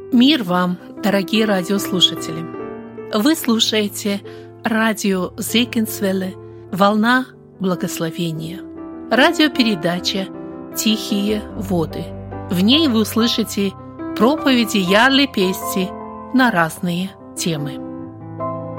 Мир вам, дорогие радиослушатели! Вы слушаете радио Зегенсвелле «Волна благословения». Радиопередача «Тихие воды». В ней вы услышите проповеди Ярли Пести на разные темы.